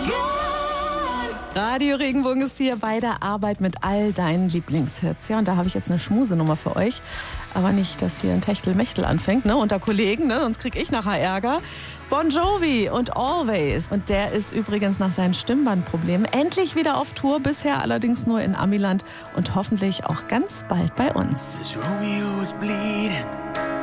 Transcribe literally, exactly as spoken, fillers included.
Radio Regenbogen ist hier bei der Arbeit mit all deinen Lieblingshits. Ja, und da habe ich jetzt eine Schmusenummer für euch. Aber nicht, dass hier ein Techtelmechtel anfängt, ne, unter Kollegen, ne, sonst kriege ich nachher Ärger. Bon Jovi und Always. Und der ist übrigens nach seinen Stimmbandproblemen endlich wieder auf Tour. Bisher allerdings nur in Amiland und hoffentlich auch ganz bald bei uns. This Romeo is bleeding.